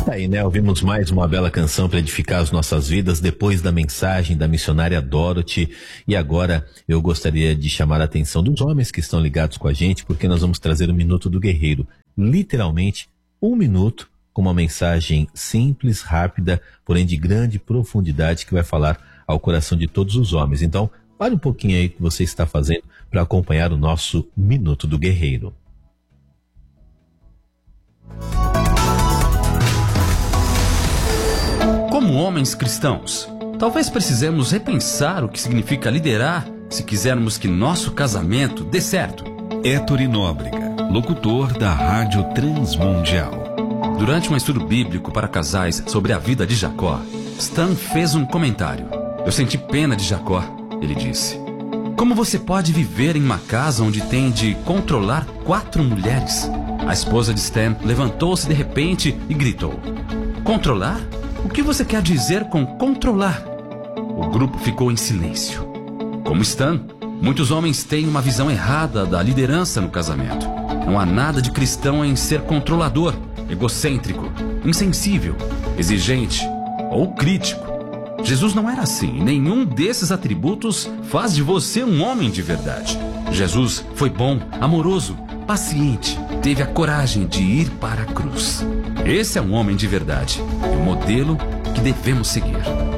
Aí, né? Ouvimos mais uma bela canção para edificar as nossas vidas depois da mensagem da missionária Dorothy. E agora eu gostaria de chamar a atenção dos homens que estão ligados com a gente, porque nós vamos trazer o Minuto do Guerreiro. Literalmente, 1 minuto com uma mensagem simples, rápida, porém de grande profundidade que vai falar ao coração de todos os homens. Então, pare um pouquinho aí o que você está fazendo para acompanhar o nosso Minuto do Guerreiro. Como homens cristãos, talvez precisemos repensar o que significa liderar se quisermos que nosso casamento dê certo. Héctor Nóbrega, locutor da Rádio Transmundial. Durante um estudo bíblico para casais sobre a vida de Jacó, Stan fez um comentário. Eu senti pena de Jacó, ele disse. Como você pode viver em uma casa onde tem de controlar 4 mulheres? A esposa de Stan levantou-se de repente e gritou: Controlar? O que você quer dizer com controlar? O grupo ficou em silêncio. Como Stan, muitos homens têm uma visão errada da liderança no casamento. Não há nada de cristão em ser controlador, egocêntrico, insensível, exigente ou crítico. Jesus não era assim. Nenhum desses atributos faz de você um homem de verdade. Jesus foi bom, amoroso, paciente, teve a coragem de ir para a cruz. Esse é um homem de verdade e o modelo que devemos seguir.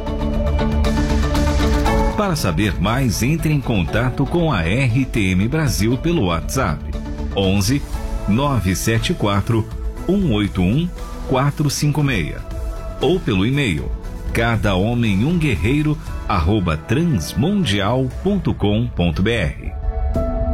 Para saber mais, entre em contato com a RTM Brasil pelo WhatsApp 11 974 181 456 ou pelo e-mail cadahomemumguerreiro@transmundial.com.br.